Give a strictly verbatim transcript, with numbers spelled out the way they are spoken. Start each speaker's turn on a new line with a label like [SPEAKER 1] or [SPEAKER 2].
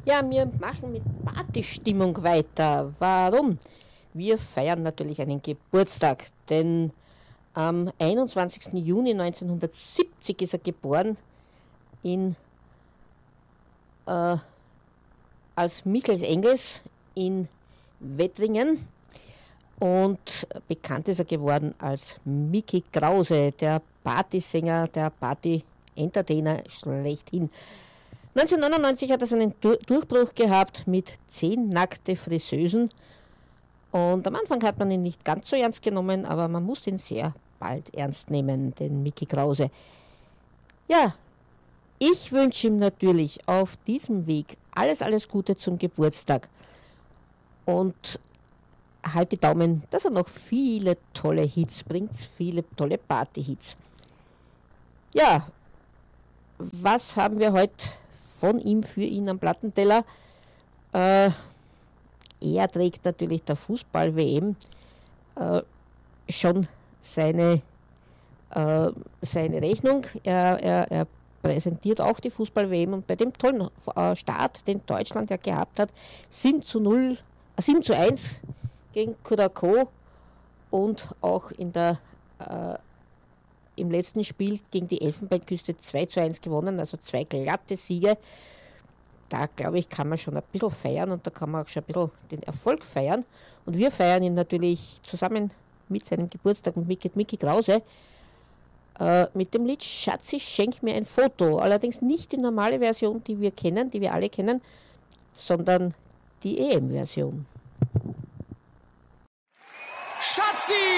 [SPEAKER 1] Ja, wir machen mit Partystimmung weiter. Warum? Wir feiern natürlich einen Geburtstag, denn am einundzwanzigsten Juni neunzehnhundertsiebzig ist er geboren in, äh, als Michael Engels in Wettringen. Und bekannt ist er geworden als Micky Krause, der Partysänger, der Party-Entertainer schlechthin. neunzehnhundertneunundneunzig hat er seinen Durchbruch gehabt mit zehn nackte Friseusen. Und am Anfang hat man ihn nicht ganz so ernst genommen, aber man muss ihn sehr bald ernst nehmen, den Micky Krause. Ja, ich wünsche ihm natürlich auf diesem Weg alles, alles Gute zum Geburtstag. Und halt die Daumen, dass er noch viele tolle Hits bringt, viele tolle Party-Hits. Ja, was haben wir heute von ihm für ihn am Plattenteller? Äh, er trägt natürlich der Fußball-W M äh, schon seine, äh, seine Rechnung. Er, er, er präsentiert auch die Fußball-W M und bei dem tollen äh, Start, den Deutschland ja gehabt hat, sieben zu null, äh, sieben zu eins gegen Curacao und auch in der, äh, im letzten Spiel gegen die Elfenbeinküste zwei zu eins gewonnen, also zwei glatte Siege. Da, glaube ich, kann man schon ein bisschen feiern und da kann man auch schon ein bisschen den Erfolg feiern. Und wir feiern ihn natürlich zusammen mit seinem Geburtstag mit Micky, Micky Krause äh, mit dem Lied Schatzi, schenk mir ein Foto. Allerdings nicht die normale Version, die wir kennen, die wir alle kennen, sondern die E M-Version.
[SPEAKER 2] Schatzi!